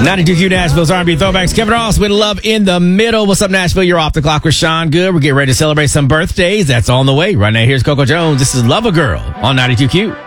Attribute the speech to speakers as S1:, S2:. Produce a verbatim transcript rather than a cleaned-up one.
S1: ninety-two Q Nashville's R and B Throwbacks. Kevin Ross with Love in the Middle. What's up, Nashville? You're off the clock with Sean Good. We're getting ready to celebrate some birthdays. That's on the way. Right now, here's Coco Jones. This is Love a Girl on ninety-two Q.